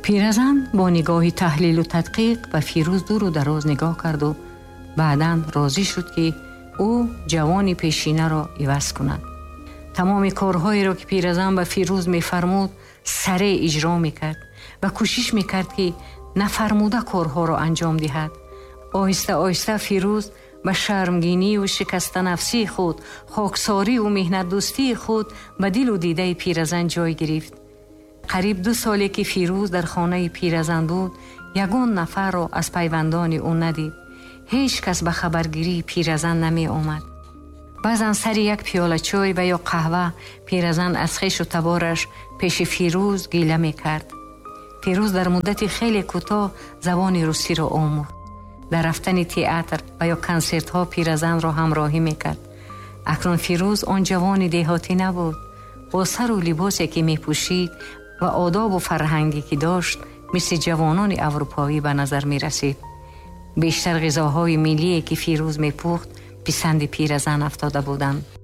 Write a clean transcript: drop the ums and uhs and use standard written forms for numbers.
پیرزن با نگاهی تحلیل و تدقیق به فیروز دور و دراز نگاه کرد و بعداً راضی شد که او جوانی پیشینه را عوض کند. تمام کارهایی را که پیرزن به فیروز می‌فرمود سریع اجرا می‌کرد و کوشش می‌کرد که نفرموده کارها را انجام دهد. آهسته آهسته فیروز به شرمگینی و شکست نفسی خود، خاکساری و مهنت دوستی خود به دل و دیده پیرزن جای گرفت. قریب 2 سالی که فیروز در خانه پیرزن بود، یگان نفر را از پیوندان او ندید. هیچ کس به خبرگیری پیرزن نمی آمد. بعضن سر یک پیاله چای و یا قهوه پیرزن از خویش و تبارش پیش فیروز گیله می کرد. فیروز در مدت خیلی کوتاه زبان روسی را آموخت. در رفتن تئاتر و یا کنسرت ها پیرزن را همراهی می کرد. اکنون فیروز آن جوان دیهاتی نبود. با سر و لباسی که می پوشید و آداب و فرهنگی که داشت مثل جوانان اروپایی به نظر می رسید. بیشتر غذاهای ملی که فیروز می پخت پسند پیرزن افتاده بودند.